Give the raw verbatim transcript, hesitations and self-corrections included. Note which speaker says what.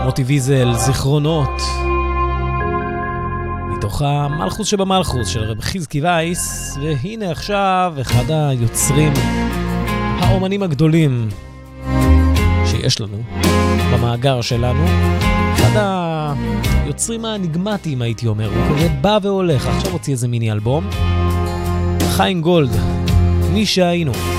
Speaker 1: מוטי ויזל, זיכרונות, מתוך המלכוס שבמלכוס של רב חזקי וייס. והנה עכשיו אחד היוצרים, האומנים הגדולים שיש לנו במאגר שלנו, אחד היוצרים האניגמטיים הייתי אומר, הוא כזה בא והולך. עכשיו הוציא איזה מיני אלבום, חיים גולד, מי שהיינו.